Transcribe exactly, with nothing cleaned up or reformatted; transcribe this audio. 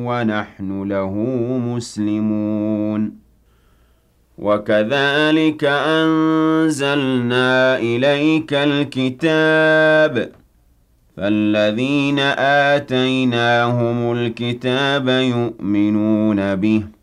وَنَحْنُ لَهُ مُسْلِمُونَ وَكَذَلِكَ أَنزَلْنَا إِلَيْكَ الْكِتَابَ فَالَّذِينَ آتَيْنَاهُمُ الْكِتَابَ يُؤْمِنُونَ بِهِ